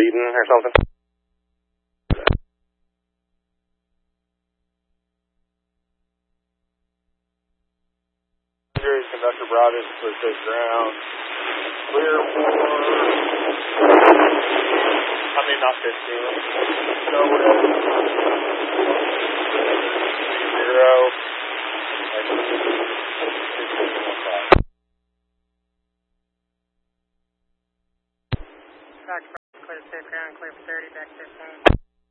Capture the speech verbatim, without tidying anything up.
bleeding or something? Conductor Broadus, clear safe ground. Clear for, I mean not fifteen. No, whatever. Zero. Back clear safe ground, clear for thirty, back fifteen.